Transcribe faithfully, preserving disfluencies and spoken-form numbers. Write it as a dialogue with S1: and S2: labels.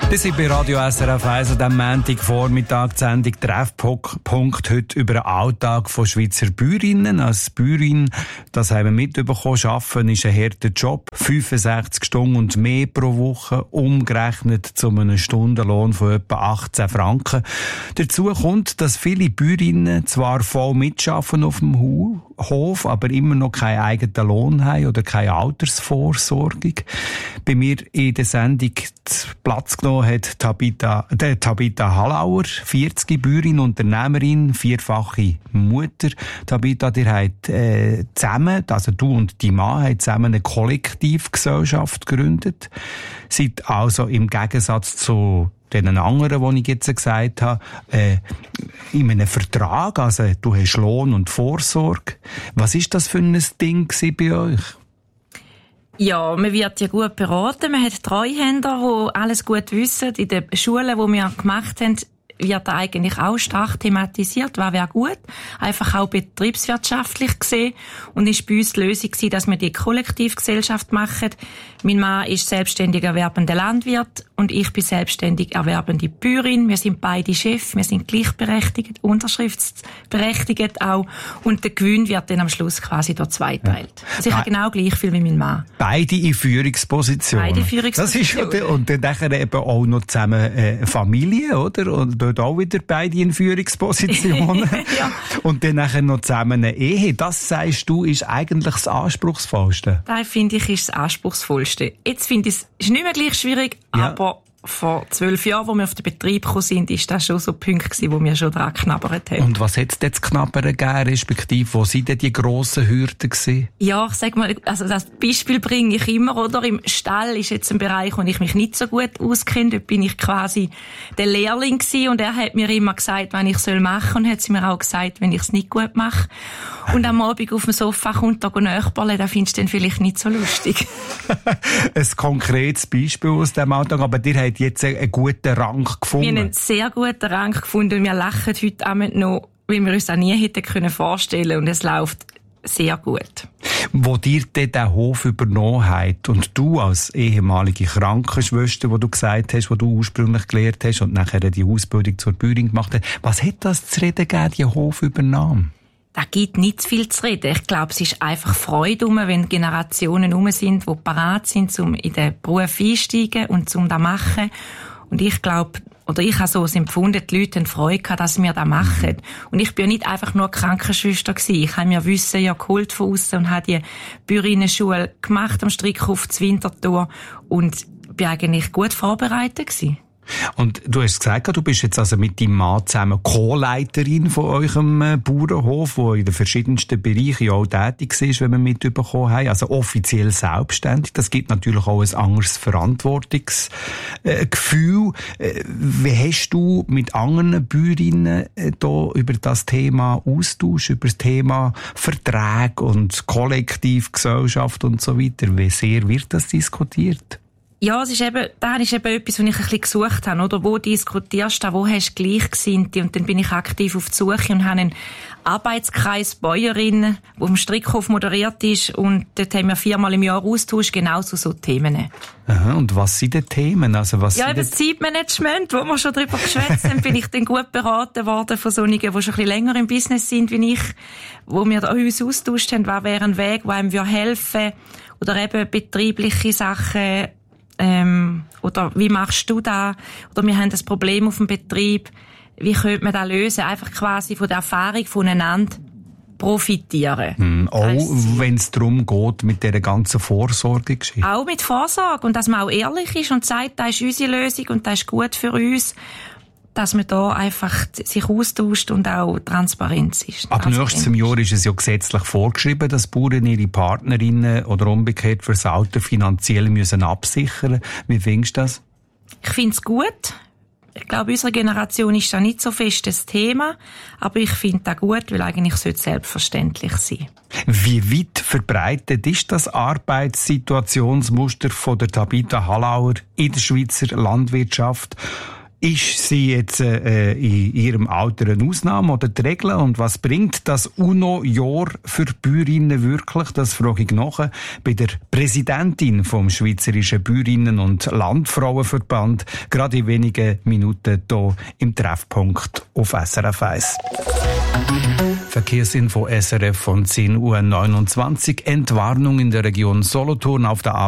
S1: Wir sind bei Radio S R F eins am Montagvormittag die Sendung Treffpunkt heute über den Alltag von Schweizer Bäuerinnen. Als Bäuerin, das haben wir mitbekommen, arbeiten ist ein harter Job. fünfundsechzig Stunden und mehr pro Woche, umgerechnet zu einem Stundenlohn von etwa achtzehn Franken. Dazu kommt, dass viele Bäuerinnen zwar voll mitschaffen auf dem Hof, aber immer noch keinen eigenen Lohn haben oder keine Altersvorsorgung. Bei mir in der Sendung Platz genommen hat Tabita, äh, Tabita Hallauer, vierzig, Bäuerin, Unternehmerin, vierfache Mutter. Tabita, ihr habt äh, zusammen, also du und dein Mann, habt zusammen eine Kollektivgesellschaft gegründet. Seid also im Gegensatz zu den anderen, die ich jetzt gesagt habe, äh, in einem Vertrag, also du hast Lohn und Vorsorge. Was ist das für ein Ding bei euch?
S2: Ja, man wird ja gut beraten. Man hat Treuhänder, die alles gut wissen. In den Schulen, die wir gemacht haben, wird eigentlich auch stark thematisiert. Was wäre gut? Einfach auch betriebswirtschaftlich gesehen. Und ist bei uns die Lösung gewesen, dass wir die Kollektivgesellschaft machen. Mein Mann ist selbstständig erwerbender Landwirt und ich bin selbstständig erwerbende Bäuerin. Wir sind beide Chefs, wir sind gleichberechtigt, unterschriftsberechtigt auch. Und der Gewinn wird dann am Schluss quasi durch zwei geteilt. Also ich habe genau gleich viel wie mein Mann.
S1: Beide in Führungspositionen.
S2: Beide Führungspositionen.
S1: Das ist, und dann nachher eben auch noch zusammen äh, Familie, oder? Und dort auch wieder beide in Führungspositionen. Ja. Und dann nachher noch zusammen eine Ehe. Das, sagst du, ist eigentlich das Anspruchsvollste.
S2: Das finde ich ist das Anspruchsvollste. Jetzt finde ich, es ist nicht mehr gleich schwierig, ja. Aber vor zwölf Jahren, wo wir auf den Betrieb gekommen sind, ist das schon so ein Punkt gewesen, wo wir schon dran geknabbert haben.
S1: Und was hat es jetzt knabbern gegeben, respektive, wo sind denn die grossen Hürden gewesen?
S2: Ja, ich sag mal, also das Beispiel bringe ich immer, oder? Im Stall ist jetzt ein Bereich, wo ich mich nicht so gut auskenne. Dort bin ich quasi der Lehrling gewesen und er hat mir immer gesagt, was ich soll machen, und hat sie mir auch gesagt, wenn ich es nicht gut mache. Und am Abend auf dem Sofa kommt da Nachbarn, das findest du dann vielleicht nicht so lustig.
S1: Ein konkretes Beispiel aus diesem Alltag, aber dir hat jetzt einen guten Rang gefunden.
S2: Wir haben einen sehr guten Rang gefunden und wir lachen heute Abend noch, weil wir uns das nie hätten vorstellen können, und es läuft sehr gut.
S1: Wo dir dann den Hof übernommen hat und du als ehemalige Krankenschwester, wo du gesagt hast, wo du ursprünglich gelehrt hast und nachher die Ausbildung zur Bäuerin gemacht hast, was hat das zu reden gegeben, die Hofübernahme?
S2: Da gibt nicht zu viel zu reden. Ich glaube, es ist einfach Freude um, wenn Generationen um sind, die parat sind, um in den Beruf einsteigen und um das machen. Und ich glaube, oder ich habe so empfunden, die Leute haben Freude gehabt, dass wir das machen. Und ich bin ja nicht einfach nur Krankenschwester gewesen. Ich habe mir Wissen ja geholt von aussen und habe die Bäuerinnen-Schule gemacht am Strickhof zu Winterthur und bin eigentlich gut vorbereitet gewesen.
S1: Und du hast gesagt, du bist jetzt also mit deinem Mann zusammen Co-Leiterin von eurem äh, Bauernhof, der in den verschiedensten Bereichen auch tätig ist, wenn wir mitbekommen haben. Also offiziell selbstständig. Das gibt natürlich auch ein anderes Verantwortungsgefühl. Äh, wie hast du mit anderen Bäuerinnen äh, da über das Thema Austausch, über das Thema Verträge und Kollektivgesellschaft und so weiter? Wie sehr wird das diskutiert?
S2: Ja, es ist eben, das ist eben etwas, was ich ein bisschen gesucht habe, oder? Wo diskutierst du, wo hast du Gleichgesinnte? Und dann bin ich aktiv auf die Suche und habe einen Arbeitskreis Bäuerinnen, der vom Strickhof moderiert ist, und dort haben wir viermal im Jahr Austausch, genau zu so Themen.
S1: Aha, und was sind die Themen? Also was
S2: ja, das Zeitmanagement, wo wir schon drüber geschwätzt haben, bin ich dann gut beraten worden von solchen, die schon ein bisschen länger im Business sind wie ich, wo wir uns austauscht haben, was wäre ein Weg, der einem helfen würde, oder eben betriebliche Sachen. Ähm, oder wie machst du das? Oder wir haben das Problem auf dem Betrieb. Wie könnte man das lösen? Einfach quasi von der Erfahrung voneinander profitieren.
S1: Mm, auch wenn es darum geht, mit dieser ganzen Vorsorge.
S2: Auch mit Vorsorge. Und dass man auch ehrlich ist und sagt, das ist unsere Lösung und das ist gut für uns. Dass man da einfach sich austauscht und auch Transparenz ist.
S1: Ab nächstem Jahr ist es ja gesetzlich vorgeschrieben, dass Bauern ihre Partnerinnen oder umgekehrt fürs Alter finanziell müssen absichern. Wie findest du das?
S2: Ich finde es gut. Ich glaube, unsere Generation ist da nicht so fest das Thema, aber ich finde das gut, weil eigentlich sollte es selbstverständlich sein.
S1: Wie weit verbreitet ist das Arbeitssituationsmuster von der Tabita Hallauer in der Schweizer Landwirtschaft? Ist sie jetzt äh, in ihrem Alter eine Ausnahme oder die Regel? Und was bringt das UNO-Jahr für Bäuerinnen wirklich? Das frage ich nachher bei der Präsidentin vom Schweizerischen Bäuerinnen- und Landfrauenverband, gerade in wenigen Minuten hier im Treffpunkt auf S R F eins. Verkehrsinfo S R F von zehn Uhr neunundzwanzig. Entwarnung in der Region Solothurn auf der A